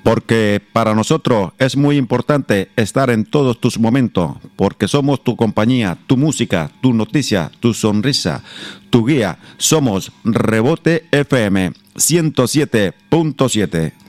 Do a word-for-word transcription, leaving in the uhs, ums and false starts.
Porque para nosotros es muy importante estar en todos tus momentos, porque somos tu compañía, tu música, tu noticia, tu sonrisa, tu guía. Somos Rebote F M ciento siete punto siete.